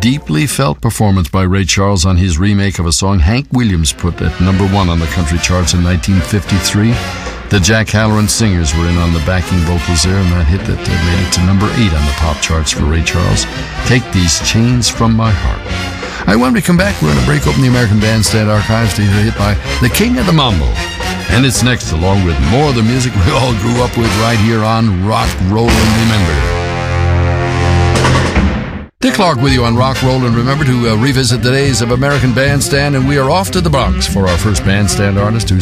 deeply felt performance by Ray Charles on his remake of a song Hank Williams put at number 1 on the country charts in 1953. The Jack Halloran Singers were in on the backing vocals there, and that hit that made it to number 8 on the pop charts for Ray Charles. Take These Chains From My Heart. When we come back, we're going to break open the American Bandstand archives to hear a hit by the King of the Mambo. And it's next, along with more of the music we all grew up with right here on Rock, Roll, and Remember. Dick Clark with you on Rock, Roll, and Remember to revisit the days of American Bandstand, and we are off to the Bronx for our first bandstand artist who